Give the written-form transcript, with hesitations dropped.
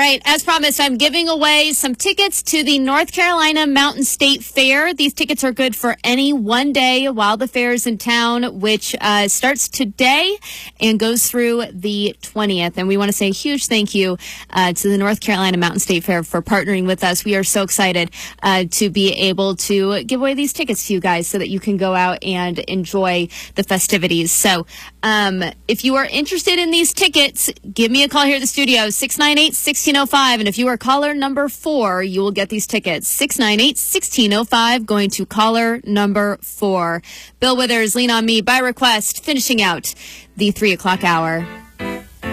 right. As promised, I'm giving away some tickets to the North Carolina Mountain State Fair. These tickets are good for any one day while the fair is in town, which starts today and goes through the 20th. And we want to say a huge thank you to the North Carolina Mountain State Fair for partnering with us. We are so excited to be able to give away these tickets to you guys so that you can go out and enjoy the festivities. So if you are interested in these tickets, give me a call here at the studio, 698-1605. And if you are caller number 4, you will get these tickets. 698-1605, going to caller number 4. Bill Withers, Lean on Me by request, finishing out the 3 o'clock hour.